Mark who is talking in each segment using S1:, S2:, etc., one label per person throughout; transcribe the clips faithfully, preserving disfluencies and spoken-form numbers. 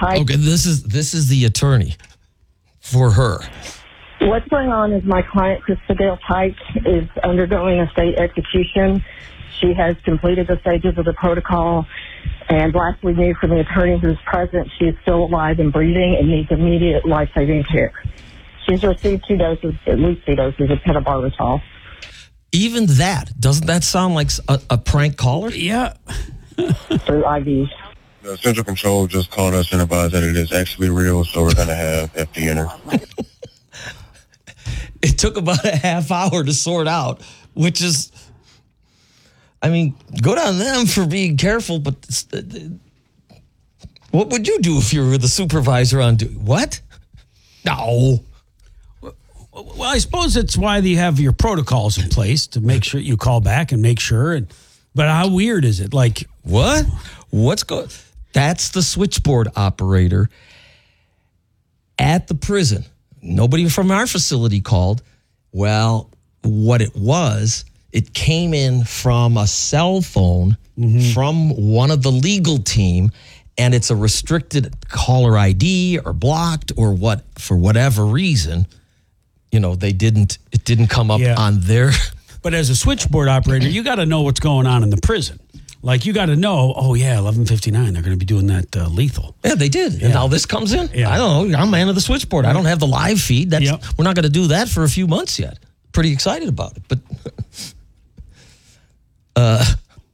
S1: Hi.
S2: Okay, this is this is the attorney for her.
S1: What's going on is my client, Christabel Pike, is undergoing a state execution. She has completed the stages of the protocol, and last we knew from the attorney who's present, she is still alive and breathing and needs immediate life-saving care. She's received two doses, at least two doses of pentobarbital.
S2: Even that, doesn't that sound like a, a prank caller?
S3: Yeah.
S1: Through I V.
S4: The Central Control just called us and advised that it is actually real, so we're going to have F D enter.
S2: It took about a half hour to sort out, which is, I mean, good on them for being careful, but what would you do if you were the supervisor on duty? What? No.
S3: Well, I suppose it's why you have your protocols in place to make sure you call back and make sure. And, but how weird is it? Like,
S2: what? What's going? That's the switchboard operator at the prison. Nobody from our facility called. Well, what it was, it came in from a cell phone mm-hmm. from one of the legal team, and it's a restricted caller I D or blocked or what, for whatever reason, you know, they didn't, it didn't come up yeah. on their.
S3: But as a switchboard operator, you got to know what's going on in the prison. Like, you got to know, oh, yeah, eleven fifty-nine, they're going to be doing that uh, lethal.
S2: Yeah, they did. Yeah. And now this comes in?
S3: Yeah.
S2: I don't know. I'm man of the switchboard. I don't have the live feed. That's, yep. We're not going to do that for a few months yet. Pretty excited about it. But, uh,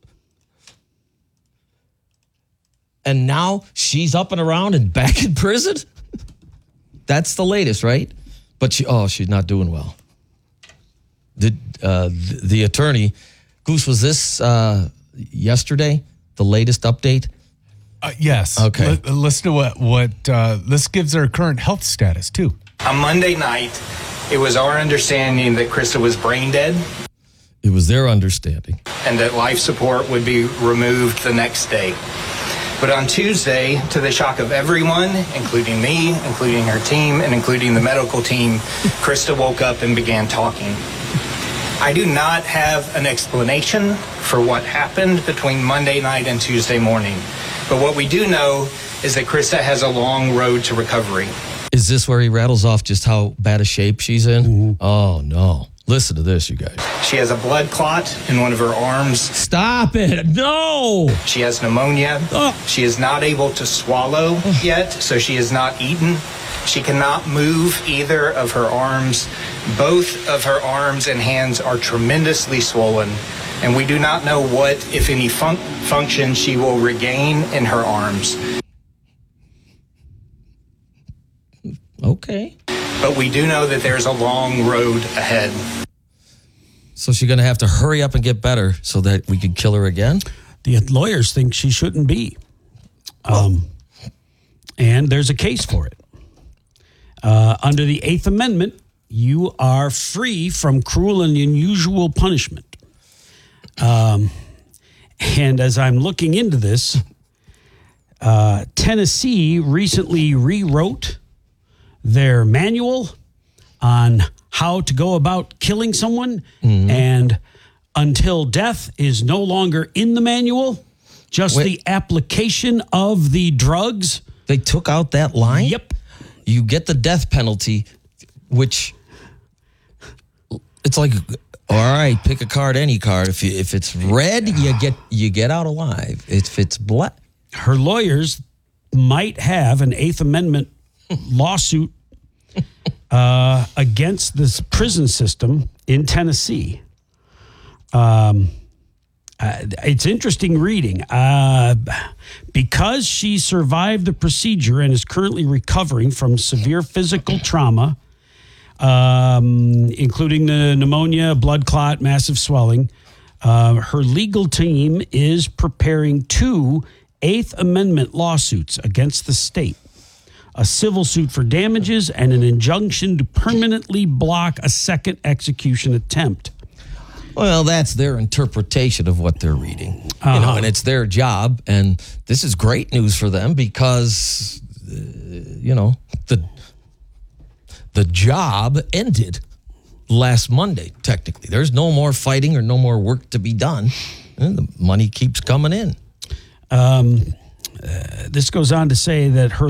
S2: and now she's up and around and back in prison? That's the latest, right? But she, oh, she's not doing well. Did uh, the, the attorney, Goose, was this... Uh, yesterday, the latest update?
S5: Uh, yes.
S2: Okay.
S5: L- listen to what, what uh, this gives her current health status, too.
S6: On Monday night, it was our understanding that Krista was brain dead.
S2: It was their understanding.
S6: And that life support would be removed the next day. But on Tuesday, to the shock of everyone, including me, including her team, and including the medical team, Krista woke up and began talking. I do not have an explanation for what happened between Monday night and Tuesday morning. But what we do know is that Krista has a long road to recovery.
S2: Is this where he rattles off just how bad a shape she's in? Mm-hmm. Oh, no. Listen to this, you guys.
S6: She has a blood clot in one of her arms.
S2: Stop it. No.
S6: She has pneumonia. Oh. She is not able to swallow yet, so she has not eaten. She cannot move either of her arms. Both of her arms and hands are tremendously swollen, and we do not know what, if any, fun- function she will regain in her arms.
S2: Okay.
S6: But we do know that there's a long road ahead.
S2: So she's going to have to hurry up and get better so that we can kill her again?
S3: The lawyers think she shouldn't be. Um, and there's a case for it. Uh, under the Eighth Amendment, you are free from cruel and unusual punishment. Um, and as I'm looking into this, uh, Tennessee recently rewrote their manual on how to go about killing someone. Mm-hmm. And until death is no longer in the manual, just Wait. the application of the drugs.
S2: They took out that line?
S3: Yep.
S2: You get the death penalty, which it's like, all right, pick a card, any card. If you, if it's red, you get you get out alive. If it's black,
S3: her lawyers might have an Eighth Amendment lawsuit uh, against this prison system in Tennessee. Um, uh, it's interesting reading. Uh, because she survived the procedure and is currently recovering from severe physical trauma, um, including the pneumonia, blood clot, massive swelling, uh, her legal team is preparing two Eighth Amendment lawsuits against the state. A civil suit for damages and an injunction to permanently block a second execution attempt.
S2: Well, that's their interpretation of what they're reading. Uh-huh. You know, and it's their job. And this is great news for them because, uh, you know, the the job ended last Monday, technically. There's no more fighting or no more work to be done. And the money keeps coming in.
S3: Um, uh, this goes on to say that her